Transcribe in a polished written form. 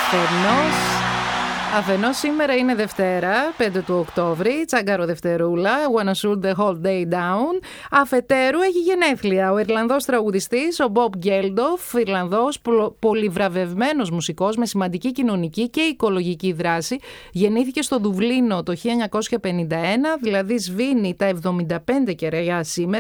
Αφενός σήμερα είναι Δευτέρα, 5 του Οκτώβρη, τσαγκάρο Δευτερούλα, Wanna Shoot the Whole Day Down. Αφετέρου έχει γενέθλια ο Ιρλανδός τραγουδιστής, ο Bob Geldof, Ιρλανδός πολυβραβευμένος μουσικός με σημαντική κοινωνική και οικολογική δράση. Γεννήθηκε στο Δουβλίνο το 1951, δηλαδή σβήνει τα 75 κεραία σήμερα.